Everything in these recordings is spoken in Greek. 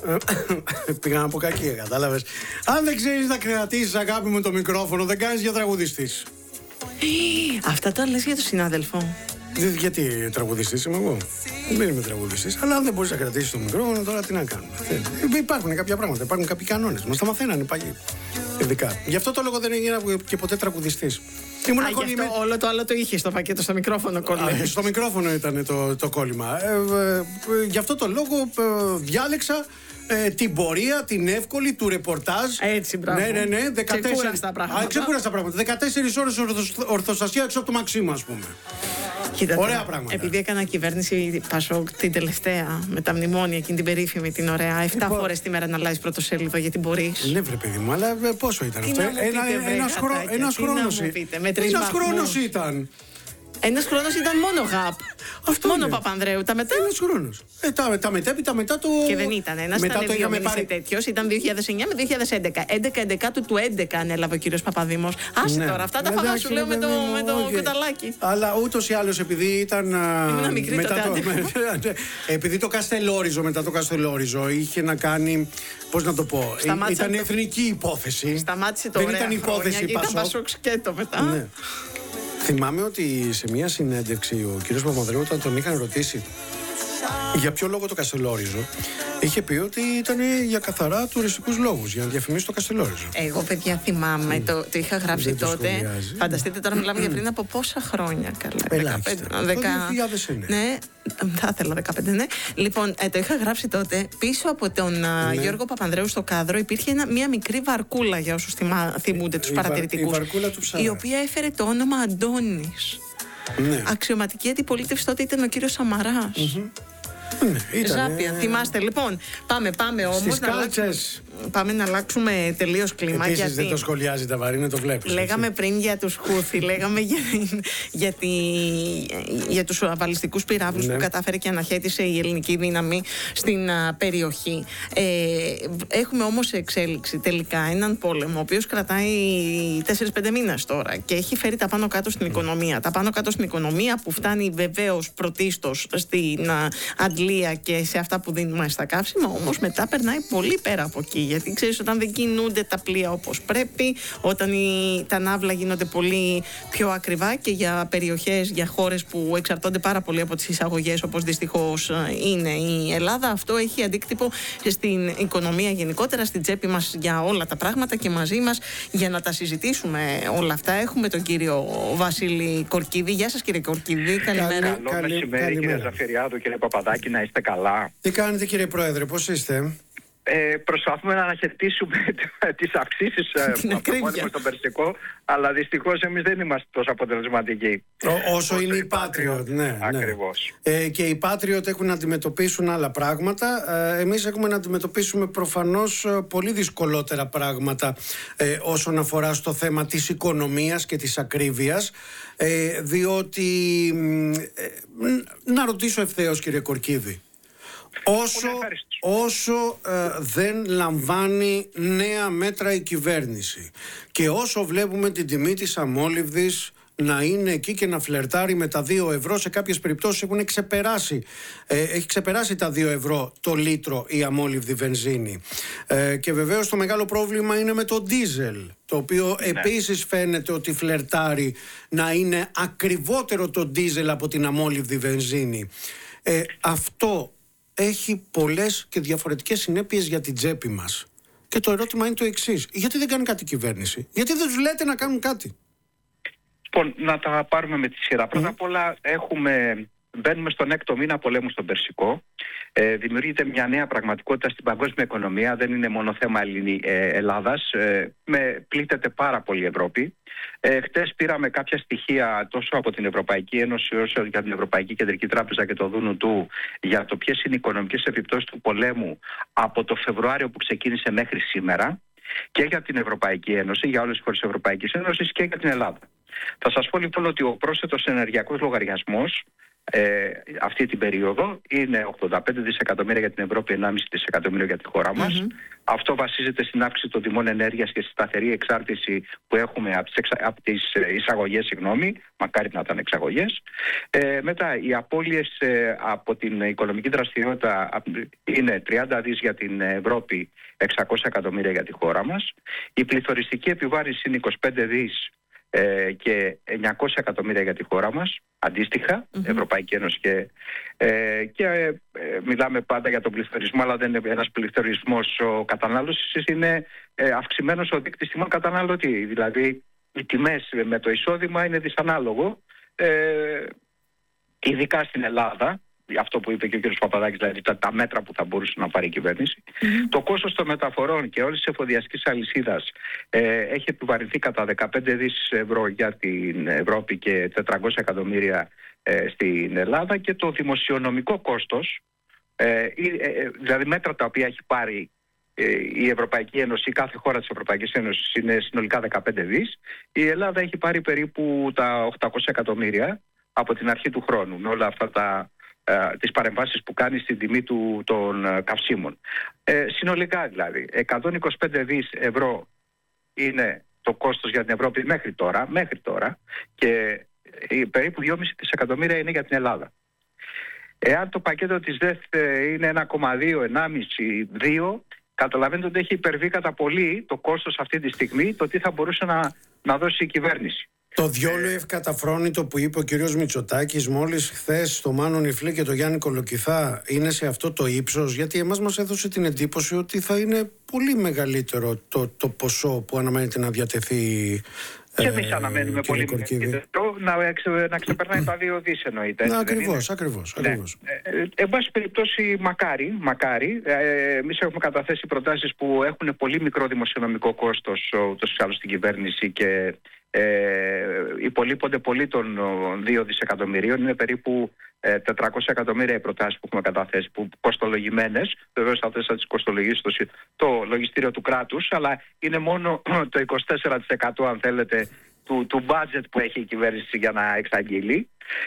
Πήγα να πω κακία, κατάλαβες. Αν δεν ξέρεις να κρατήσεις, αγάπη μου, το μικρόφωνο, δεν κάνεις για τραγουδιστής. Αυτά τα λες για τον συνάδελφο. Γιατί τραγουδιστής είμαι εγώ. Δεν είμαι τραγουδιστής. Αλλά αν δεν μπορείς να κρατήσεις το μικρόφωνο, τώρα τι να κάνουμε. Υπάρχουν κάποια πράγματα, υπάρχουν κάποιοι κανόνες. Μας τα μαθαίνανε παλιοί. Ειδικά. Γι' αυτό το λόγο δεν έγινα και ποτέ τραγουδιστής. Όλο το άλλο το είχε στο πακέτο, στο μικρόφωνο κόλλημα. Στο μικρόφωνο ήταν το κόλλημα. Γι' αυτό το λόγο διάλεξα την πορεία, την εύκολη του ρεπορτάζ. Έτσι, μπράβο. Ναι. Ξεκούραστα πράγματα. Ξεκούραστα πράγματα. 14 ώρες ορθοστασία έξω από το Μαξίμου, ας πούμε. Κοίτα, ωραία πράγματα. Επειδή έκανα κυβέρνηση Πασόκ την τελευταία, με τα μνημόνια, εκείνη την περίφημη, την ωραία, 7 φορές τη μέρα να αλλάζει πρωτοσέλιδο, γιατί μπορείς. Ναι, βρε παιδί μου, αλλά πόσο ήταν αυτό? Ένας χρόνος ήταν. Ένας χρόνος ήταν μόνο ΓΑΠ. Μόνο Παπανδρέου. Τα μετά. Ένας χρόνος. Τα μετέπειτα μετά το. Και δεν ήταν ένας, ήταν δύο τέτοιος. Ήταν 2009 με 2011. 11 του 11 ανέλαβε ο κύριος Παπαδήμος. Άσε τώρα, αυτά τα φαγά σου λέω με το κουταλάκι. Αλλά ούτως ή άλλως επειδή ήταν. Ήμουν μικρή τότε. Επειδή το Καστελόριζο, μετά το Καστελόριζο είχε να κάνει. Πώς να το πω. Ήταν εθνική υπόθεση. Σταμάτησε το δεν ήταν υπόθεση Πασόκ σκέτο μετά. Θυμάμαι ότι σε μια συνέντευξη ο κύριος Παπανδρέου, όταν τον είχαν ρωτήσει για ποιο λόγο το Καστελόριζο, είχε πει ότι ήταν για καθαρά τουριστικούς λόγους, για να διαφημίσει το Καστελόριζο. Εγώ, παιδιά, θυμάμαι, το είχα γράψει τότε. Φανταστείτε, τώρα μιλάμε για πριν από πόσα χρόνια, καλά. 15. Το 2009. Ναι, θα ήθελα 15, ναι. Λοιπόν, το είχα γράψει τότε. Πίσω από τον Γιώργο Παπανδρέου στο κάδρο υπήρχε μια μικρή βαρκούλα, για όσους θυμούνται τους παρατηρητικούς, η οποία έφερε το όνομα Αντώνης. Ναι. Αξιωματική αντιπολίτευση τότε ήταν ο κύριος Σαμαράς. Ναι, Ζάπια, θυμάστε. Λοιπόν, πάμε όμως πάμε να αλλάξουμε τελείως κλίμα. Επίσης δεν το σχολιάζει τα βαρύνα, το βλέπεις. Λέγαμε πριν για τους Χούθι, λέγαμε για τους βαλιστικούς πυράβλους που κατάφερε και αναχέτησε η ελληνική δύναμη στην περιοχή. Έχουμε όμως σε εξέλιξη τελικά έναν πόλεμο, ο οποίος κρατάει 4-5 μήνες τώρα και έχει φέρει τα πάνω κάτω στην οικονομία. Τα πάνω κάτω στην οικονομία που φτάνει βεβαίως πρωτίστως στην αντλία και σε αυτά που δίνουμε στα καύσιμα, όμως μετά περνάει πολύ πέρα από εκεί. Γιατί ξέρεις, όταν δεν κινούνται τα πλοία όπως πρέπει, όταν τα ναύλα γίνονται πολύ πιο ακριβά και για περιοχές, για χώρες που εξαρτώνται πάρα πολύ από τις εισαγωγές, όπως δυστυχώς είναι η Ελλάδα, αυτό έχει αντίκτυπο στην οικονομία γενικότερα, στην τσέπη μας για όλα τα πράγματα. Και μαζί μας για να τα συζητήσουμε όλα αυτά έχουμε τον κύριο Βασίλη Κορκίδη. Γεια σας, κύριε Κορκίδη, καλημέρα. Καλό μεσημέρι, κύριε Ζαφυριάδου, κύριε Παπαδάκη, να είστε καλά. Τι κάνετε, κύριε Πρόεδρε, πώς είστε? Προσπαθούμε να αναχαιτήσουμε τις αυξήσεις από στον Περσικό, αλλά δυστυχώς εμείς δεν είμαστε τόσο αποτελεσματικοί. Όσο είναι οι Patriot, ναι. Ακριβώς. Και οι Patriot έχουν να αντιμετωπίσουν άλλα πράγματα. Εμείς έχουμε να αντιμετωπίσουμε προφανώς πολύ δυσκολότερα πράγματα όσον αφορά στο θέμα της οικονομίας και της ακρίβειας, διότι να ρωτήσω ευθέως, κύριε Κορκίδη, όσο δεν λαμβάνει νέα μέτρα η κυβέρνηση και όσο βλέπουμε την τιμή της αμόλυβδης να είναι εκεί και να φλερτάρει με τα 2 ευρώ, σε κάποιες περιπτώσεις έχει ξεπεράσει τα 2 ευρώ το λίτρο η αμόλυβδη βενζίνη, και βεβαίως το μεγάλο πρόβλημα είναι με το ντίζελ, το οποίο επίσης φαίνεται ότι φλερτάρει να είναι ακριβότερο το ντίζελ από την αμόλυβδη βενζίνη. Αυτό έχει πολλές και διαφορετικές συνέπειες για την τσέπη μας. Και το ερώτημα είναι το εξής: γιατί δεν κάνει κάτι η κυβέρνηση? Γιατί δεν τους λέτε να κάνουν κάτι? Λοιπόν, να τα πάρουμε με τη σειρά. Πρώτα απ' όλα μπαίνουμε στον 6ο μήνα πολέμου στον Περσικό. Δημιουργείται μια νέα πραγματικότητα στην παγκόσμια οικονομία. Δεν είναι μόνο θέμα Ελλάδας. Πλήττεται πάρα πολύ η Ευρώπη. Χτες πήραμε κάποια στοιχεία τόσο από την Ευρωπαϊκή Ένωση όσο για την Ευρωπαϊκή Κεντρική Τράπεζα και το Δούνου του για το ποιες είναι οι οικονομικές επιπτώσεις του πολέμου από το Φεβρουάριο που ξεκίνησε μέχρι σήμερα, και για την Ευρωπαϊκή Ένωση, για όλες τις χώρες της Ευρωπαϊκής Ένωσης, και για την Ελλάδα. Θα σας πω λοιπόν ότι ο πρόσθετος ενεργειακός λογαριασμός αυτή την περίοδο είναι 85 δισεκατομμύρια για την Ευρώπη, 1,5 δισεκατομμύριο για τη χώρα μας. Αυτό βασίζεται στην αύξηση των τιμών ενέργειας και στη σταθερή εξάρτηση που έχουμε από τις εισαγωγές, μακάρι να ήταν εξαγωγές. Μετά οι απώλειες από την οικονομική δραστηριότητα είναι 30 δις για την Ευρώπη, 600 εκατομμύρια για τη χώρα μας. Η πληθωριστική επιβάρυνση είναι 25 δις και 900 εκατομμύρια για τη χώρα μας, αντίστοιχα, Ευρωπαϊκή Ένωση και μιλάμε πάντα για τον πληθωρισμό, αλλά δεν είναι ένας πληθωρισμός κατανάλωσης, είναι αυξημένος ο δείκτης τιμών καταναλωτή. Δηλαδή, οι τιμές με το εισόδημα είναι δυσανάλογο, ειδικά στην Ελλάδα. Αυτό που είπε και ο κ. Παπαδάκης, δηλαδή τα μέτρα που θα μπορούσε να πάρει η κυβέρνηση. Το κόστος των μεταφορών και όλης της εφοδιαστικής αλυσίδας έχει επιβαρυνθεί κατά 15 δις ευρώ για την Ευρώπη και 400 εκατομμύρια στην Ελλάδα, και το δημοσιονομικό κόστος, δηλαδή μέτρα τα οποία έχει πάρει η Ευρωπαϊκή Ένωση, η κάθε χώρα της Ευρωπαϊκής Ένωσης, είναι συνολικά 15 δις. Η Ελλάδα έχει πάρει περίπου τα 800 εκατομμύρια από την αρχή του χρόνου, με όλα αυτά τις παρεμβάσεις που κάνει στην τιμή των καυσίμων. Συνολικά δηλαδή 125 δις ευρώ είναι το κόστος για την Ευρώπη μέχρι τώρα, και περίπου 2,5 δισεκατομμύρια είναι για την Ελλάδα. Εάν το πακέτο της ΔΕΘ είναι 1,2, 1,5, 2, καταλαβαίνετε ότι έχει υπερβεί κατά πολύ το κόστος αυτή τη στιγμή, το τι θα μπορούσε να δώσει η κυβέρνηση. Το διόλου ευκαταφρόνητο που είπε ο κύριος Μητσοτάκης μόλις χθες στο Μάνο Νιφλή και το Γιάννη Κολοκυθά είναι σε αυτό το ύψος? Γιατί εμάς μας έδωσε την εντύπωση ότι θα είναι πολύ μεγαλύτερο το ποσό που αναμένεται να διατεθεί. Και εμείς αναμένουμε πολύ μεγαλύτερο, να ξεπερνάει τα 2 δις εννοείται. Ακριβώς. Εν πάση περιπτώσει, μακάρι. Εμείς έχουμε καταθέσει προτάσεις που έχουν πολύ μικρό δημοσιονομικό κόστος ούτως ή άλλως στην κυβέρνηση και υπολείπονται πολύ των 2 δισεκατομμυρίων. Είναι περίπου 400 εκατομμύρια οι προτάσεις που έχουμε καταθέσει, που κοστολογημένες. Βεβαίως αυτές θα τις κοστολογήσει το λογιστήριο του κράτους, αλλά είναι μόνο το 24% αν θέλετε του budget που έχει η κυβέρνηση για να εξαγγείλει.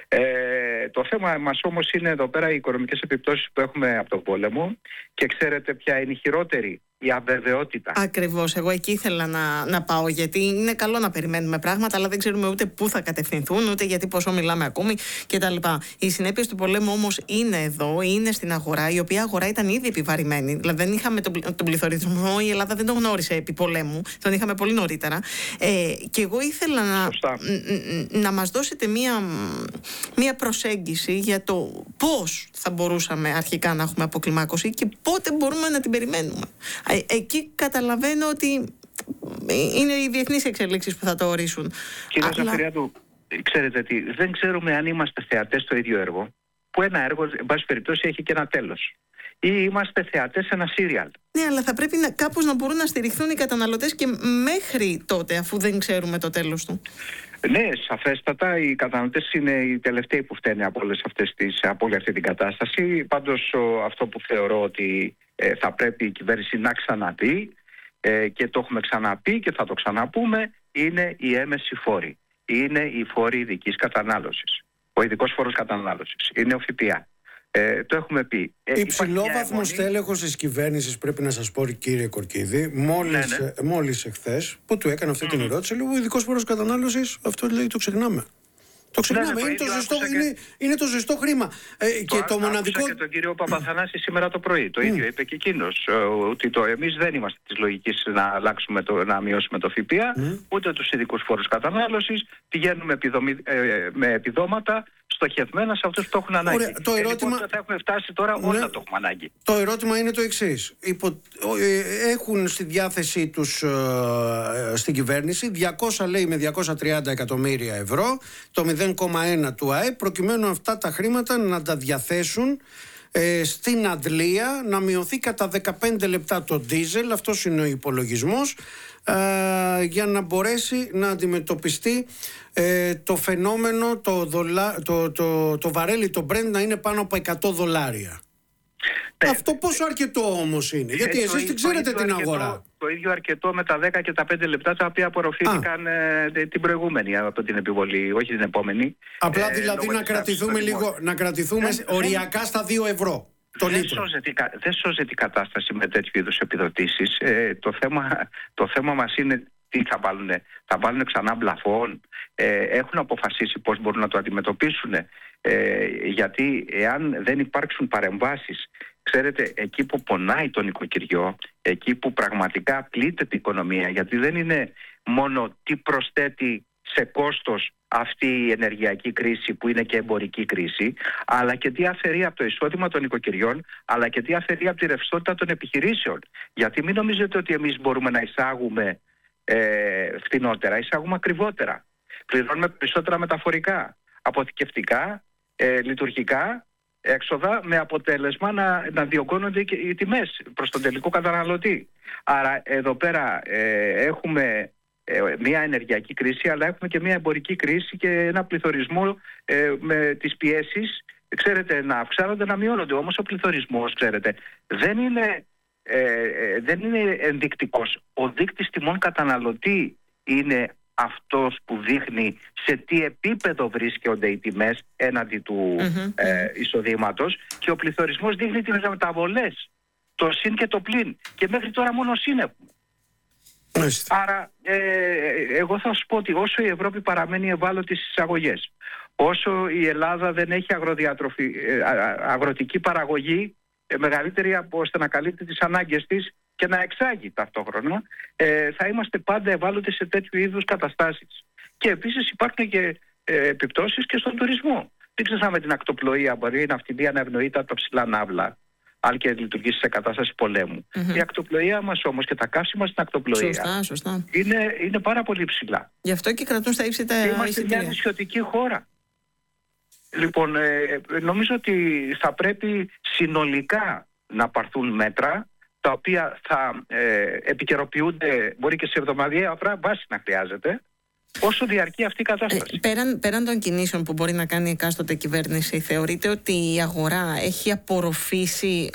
Το θέμα μας όμως είναι εδώ πέρα οι οικονομικές επιπτώσεις που έχουμε από τον πόλεμο, και ξέρετε ποια είναι η χειρότερη? Η αβεβαιότητα. Ακριβώς, εγώ εκεί ήθελα να πάω, γιατί είναι καλό να περιμένουμε πράγματα, αλλά δεν ξέρουμε ούτε πού θα κατευθυνθούν, ούτε γιατί πόσο μιλάμε ακόμη κτλ. Οι συνέπειες του πολέμου όμως είναι εδώ, είναι στην αγορά, η οποία αγορά ήταν ήδη επιβαρημένη. Δηλαδή δεν είχαμε τον πληθωρισμό, η Ελλάδα δεν τον γνώρισε επί πολέμου, τον είχαμε πολύ νωρίτερα. Και εγώ ήθελα να μας δώσετε μία προσέγγιση για το πώς θα μπορούσαμε αρχικά να έχουμε αποκλιμάκωση και πότε μπορούμε να την περιμένουμε. Εκεί καταλαβαίνω ότι είναι οι διεθνείς εξελίξεις που θα το ορίσουν. Κύριε Ζαφυριάδου, ξέρετε τι, δεν ξέρουμε αν είμαστε θεατές στο ίδιο έργο, που ένα έργο, εν πάση περιπτώσει, έχει και ένα τέλος, ή είμαστε θεατές σε ένα σύριαλ. Ναι, αλλά θα πρέπει κάπως να μπορούν να στηριχθούν οι καταναλωτές και μέχρι τότε, αφού δεν ξέρουμε το τέλος του. Ναι, σαφέστατα. Οι καταναλωτές είναι οι τελευταίοι που φταίνουν από όλη αυτή την κατάσταση. Πάντως, αυτό που θεωρώ ότι θα πρέπει η κυβέρνηση να ξαναπεί, και το έχουμε ξαναπεί και θα το ξαναπούμε, είναι οι έμεση φόροι. Είναι οι φόροι ειδικής κατανάλωσης. Ο ειδικός φόρος κατανάλωσης. Είναι ο ΦΠΑ. Το έχουμε πει. Υψηλόβαθμο στέλεχος της κυβέρνησης, πρέπει να σας πω, κύριε Κορκίδη, μόλις εχθές που του έκανε αυτή την ερώτηση, λέει: ο ειδικός φόρος κατανάλωσης, αυτό λέει, το ξεχνάμε. Το ξεχνάμε, είναι το ζεστό χρήμα. Και το μοναδικό. Και τον κύριο Παπαθανάση σήμερα το πρωί. Το ίδιο είπε και εκείνος. Ότι εμείς δεν είμαστε της λογικής να μειώσουμε το ΦΠΑ, ούτε τους ειδικούς φόρους κατανάλωσης. Πηγαίνουμε με επιδόματα στοχευμένα σε αυτούς που το έχουν ανάγκη. Ωραία, το ερώτημα... θα έχουμε φτάσει τώρα, όλα το έχουμε ανάγκη. Το ερώτημα είναι το εξής. Έχουν στη διάθεσή τους στην κυβέρνηση 200, λέει, με 230 εκατομμύρια ευρώ, το 0,1 του ΑΕΠ, προκειμένου αυτά τα χρήματα να τα διαθέσουν στην αντλία, να μειωθεί κατά 15 λεπτά το ντίζελ, αυτός είναι ο υπολογισμός, για να μπορέσει να αντιμετωπιστεί το φαινόμενο, το βαρέλι, το Brent να είναι πάνω από $100. Αυτό πόσο αρκετό όμως είναι? Γιατί εσείς την ξέρετε την αγορά. το ίδιο αρκετό με τα 10 και τα 5 λεπτά τα οποία απορροφήθηκαν την προηγούμενη από την επιβολή, όχι την επόμενη. Απλά δηλαδή να κρατηθούμε οριακά στα 2 ευρώ. Δεν σώζεται η κατάσταση με τέτοιου είδους επιδοτήσεις. Το θέμα μας είναι τι θα βάλουν. Θα βάλουν ξανά μπλαφών. Έχουν αποφασίσει πώς μπορούν να το αντιμετωπίσουν. Γιατί εάν δεν υπάρξουν παρεμβάσεις, ξέρετε, εκεί που πονάει το νοικοκυριό, εκεί που πραγματικά πλήττεται η οικονομία, γιατί δεν είναι μόνο τι προσθέτει σε κόστος αυτή η ενεργειακή κρίση που είναι και εμπορική κρίση, αλλά και τι αφαιρεί από το εισόδημα των νοικοκυριών, αλλά και τι αφαιρεί από τη ρευστότητα των επιχειρήσεων. Γιατί μην νομίζετε ότι εμείς μπορούμε να εισάγουμε φθηνότερα, εισάγουμε ακριβότερα. Πληρώνουμε περισσότερα μεταφορικά, αποθηκευτικά, λειτουργικά έξοδα, με αποτέλεσμα να διωγγώνονται και οι τιμές προς τον τελικό καταναλωτή. Άρα εδώ πέρα έχουμε μια ενεργειακή κρίση, αλλά έχουμε και μια εμπορική κρίση και ένα πληθωρισμό με τις πιέσεις, ξέρετε, να αυξάνονται, να μειώνονται. Όμως ο πληθωρισμός, ξέρετε, δεν είναι ενδεικτικός. Ο δείκτης τιμών καταναλωτή είναι αυτός που δείχνει σε τι επίπεδο βρίσκονται οι τιμές έναντι του εισοδήματος, και ο πληθωρισμός δείχνει τις μεταβολές, το συν και το πλην, και μέχρι τώρα μόνο συν έχουμε. Άρα εγώ θα σου πω ότι όσο η Ευρώπη παραμένει ευάλωτη στις εισαγωγές, όσο η Ελλάδα δεν έχει αγροτική παραγωγή μεγαλύτερη ώστε να καλύπτει τις ανάγκες της και να εξάγει ταυτόχρονα, θα είμαστε πάντα ευάλωτοι σε τέτοιου είδους καταστάσεις. Και επίσης υπάρχουν και επιπτώσεις και στον τουρισμό. Δεν ξεχνάμε την ακτοπλοεία, μπορεί η ναυτιλία να ευνοείται από τα ψηλά ναύλα, αν και λειτουργήσει σε κατάσταση πολέμου. Η ακτοπλοεία μας όμως και τα καύσιμα στην ακτοπλοεία είναι πάρα πολύ ψηλά. Γι' αυτό και κρατούν στα ύψη τα εισιτήρια. Είμαστε μια νησιωτική χώρα. Λοιπόν, νομίζω ότι θα πρέπει συνολικά να πάρθουν μέτρα τα οποία θα επικαιροποιούνται, μπορεί και σε εβδομαδιαία βάση να χρειάζεται, όσο διαρκεί αυτή η κατάσταση. Πέραν των κινήσεων που μπορεί να κάνει εκάστοτε κυβέρνηση, θεωρείτε ότι η αγορά έχει απορροφήσει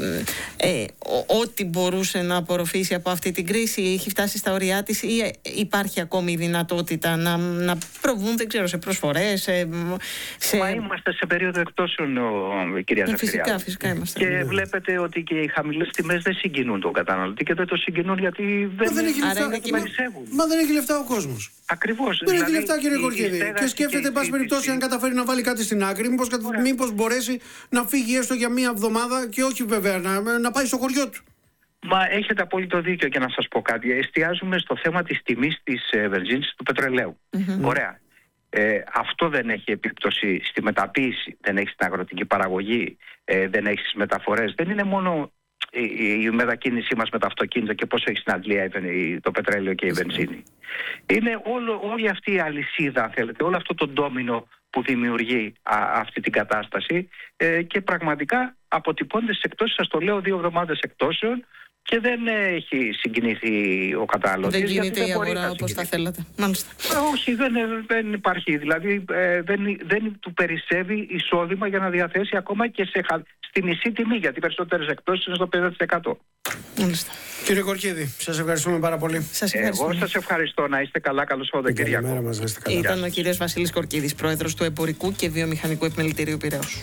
ό,τι μπορούσε να απορροφήσει από αυτή την κρίση, έχει φτάσει στα ωριά της, ή υπάρχει ακόμη η δυνατότητα να προβούν, δεν ξέρω, σε προσφορές? Μα είμαστε σε περίοδο εκτόσεων, κυρία Ζαχαριάδου. Φυσικά είμαστε. Και βλέπετε ότι και οι χαμηλές τιμές δεν συγκινούν τον καταναλωτή, και δεν το συγκινούν γιατί δεν περισσεύουν. Μα δεν έχει λεφτά ο κόσμος. Ακριβώς. Δεν έχει λεφτά, κύριε Γεωργίδη. Και σκέφτεται, εν πάση περιπτώσει, αν καταφέρει να βάλει κάτι στην άκρη, μήπως μπορέσει να φύγει έστω για μία εβδομάδα, και όχι βέβαια να πάει στο χωριό του. Μα έχετε απόλυτο δίκιο, και να σας πω κάτι. Εστιάζουμε στο θέμα της τιμής της βενζίνης, του πετρελαίου. Ωραία. Αυτό δεν έχει επίπτωση στη μεταποίηση, δεν έχει στην αγροτική παραγωγή, δεν έχει στις μεταφορές. Δεν είναι μόνο η μετακίνησή μας με τα αυτοκίνητα και πόσο έχει στην Αγγλία το πετρέλαιο και η βενζίνη. Είναι όλη αυτή η αλυσίδα, αν θέλετε, όλο αυτό το ντόμινο που δημιουργεί αυτή την κατάσταση, και πραγματικά αποτυπώνται σε εκτόσεις, σας το λέω, 2 εβδομάδες εκτόσεων, και δεν έχει συγκινηθεί ο καταναλωτής. Δεν γίνεται η αγορά όπως θα θέλατε. Μάλιστα. Όχι, δεν υπάρχει. Δηλαδή δεν του περισσεύει εισόδημα για να διαθέσει ακόμα και στη μισή τιμή, γιατί οι περισσότερες εκτόσεις είναι στο 50%. Μάλιστα. Κύριε Κορκίδη, σας ευχαριστούμε πάρα πολύ. Εγώ σας ευχαριστώ. Να είστε καλά. Καλό Σαββατοκύριακο. Ήταν ο κύριος Βασίλης Κορκίδης, πρόεδρος του Εμπορικού και Βιομηχανικού Επιμελητηρίου Πειραιώς.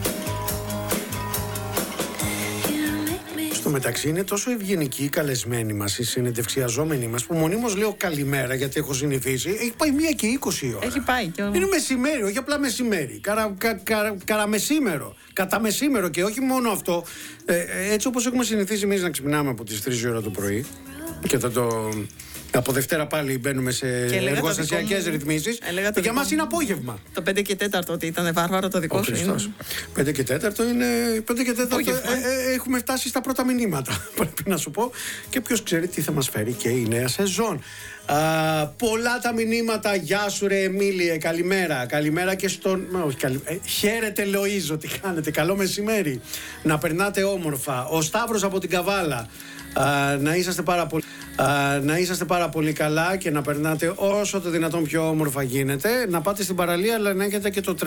Στο μεταξύ, είναι τόσο ευγενικοί οι καλεσμένοι μας, οι συνεντευξιαζόμενοι μας, που μονίμως λέω καλημέρα, γιατί έχω συνηθίσει. Έχει πάει 1:20 η ώρα. Έχει πάει και είναι μεσημέρι, όχι απλά μεσημέρι. Καραμεσήμερο. Κατά μεσήμερο, και όχι μόνο αυτό. Έτσι όπως έχουμε συνηθίσει εμείς να ξυπνάμε από τις 3 η ώρα το πρωί, και από Δευτέρα πάλι μπαίνουμε σε εργοστασιακές ρυθμίσεις. Για μας είναι απόγευμα. Το 5 και 4 ότι ήταν βάρβαρο το δικό σου. 5 και 4 είναι. 5 και 4 έχουμε φτάσει στα πρώτα μηνύματα, πρέπει να σου πω. Και ποιος ξέρει τι θα μας φέρει και η νέα σεζόν. Πολλά τα μηνύματα. Γεια σου, ρε Εμίλιε, καλημέρα. Καλημέρα και στον. Χαίρετε, Λοΐζο, τι κάνετε? Καλό μεσημέρι. Να περνάτε όμορφα. Ο Σταύρος από την Καβάλα. Να είσαστε πάρα πολύ καλά και να περνάτε όσο το δυνατόν πιο όμορφα γίνεται. Να πάτε στην παραλία, αλλά να έχετε και το